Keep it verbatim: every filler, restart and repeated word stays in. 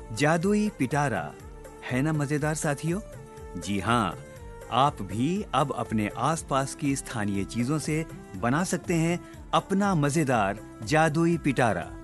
जादुई पिटारा, है ना मजेदार साथियों? जी हाँ, आप भी अब अपने आसपास की स्थानीय चीजों से बना सकते हैं अपना मजेदार जादुई पिटारा।